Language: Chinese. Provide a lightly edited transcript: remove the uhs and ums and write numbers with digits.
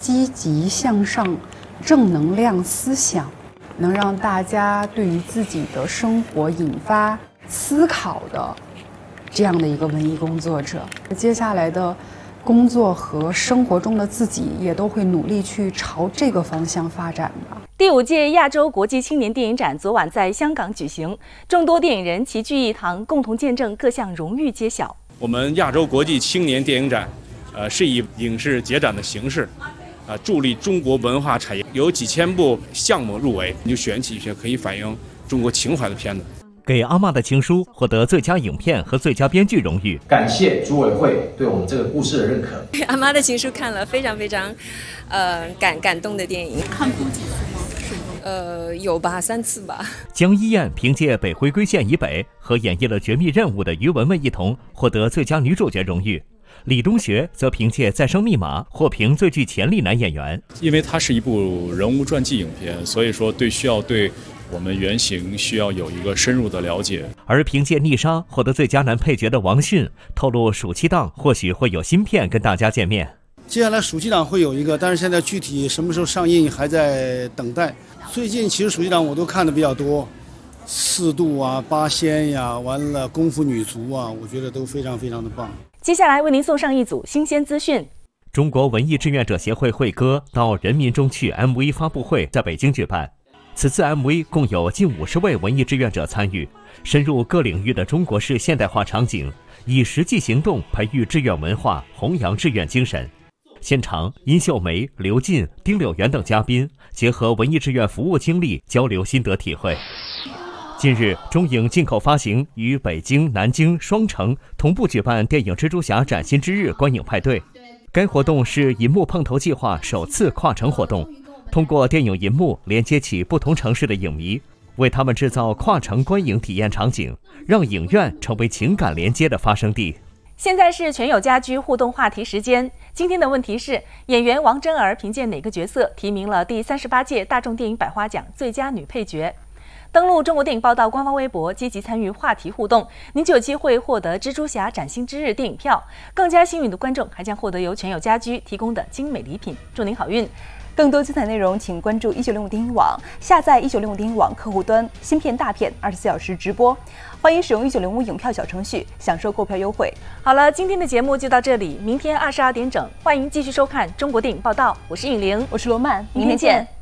积极向上、正能量思想，能让大家对于自己的生活引发思考的这样的一个文艺工作者。接下来的工作和生活中的自己也都会努力去朝这个方向发展的。 第5届亚洲国际青年电影展昨晚在香港举行，众多电影人齐聚一堂，共同见证各项荣誉揭晓。 我们亚洲国际青年电影展，是以影视节展的形式，助力中国文化产业，有几千部项目入围，你就选起一些可以反映中国情怀的片子。 给阿嬷的情书获得最佳影片和最佳编剧荣誉。 感谢组委会对我们这个故事的认可。 阿嬷的情书看了非常非常，感动的电影。 看过几次吗？ 有吧，3次吧。 江一燕凭借《北回归线以北》和演绎了《绝密任务》的于文文一同获得最佳女主角荣誉。李东学则凭借《再生密码》获评最具潜力男演员。 因为它是一部人物传记影片，所以说需要对我们原型需要有一个深入的了解。 而凭借《逆杀》获得最佳男配角的王迅透露，暑期档或许会有新片跟大家见面。 接下来暑期档会有一个，但是现在具体什么时候上映还在等待。最近其实暑期档我都看的比较多，4度啊、八仙呀，完了功夫女足啊，我觉得都非常非常的棒。 接下来为您送上一组新鲜资讯。 中国文艺志愿者协会会歌到人民中去 MV 发布会在北京举办。此次 MV 共有近50位文艺志愿者参与，深入各领域的中国式现代化场景，以实际行动培育志愿文化，弘扬志愿精神。现场，殷秀梅、刘进、丁柳元等嘉宾结合文艺志愿服务经历，交流心得体会。近日，中影进口发行于北京、南京、双城同步举办电影《蜘蛛侠：崭新之日》观影派对。该活动是银幕碰头计划首次跨城活动，通过电影银幕连接起不同城市的影迷，为他们制造跨城观影体验场景，让影院成为情感连接的发生地。 现在是全友家居互动话题时间。今天的问题是：演员王真儿凭借哪个角色提名了第38届大众电影百花奖最佳女配角？登录中国电影报道官方微博，积极参与话题互动，您就有机会获得《蜘蛛侠：崭新之日》电影票。更加幸运的观众还将获得由全友家居提供的精美礼品。祝您好运！ 更多精彩内容，请关注1965电影网，下载1965电影网客户端，新片大片24小时直播。欢迎使用1905影票小程序，享受购票优惠。 好了，今天的节目就到这里，明天22点整，欢迎继续收看中国电影报道。我是尹玲， 我是罗曼，明天见。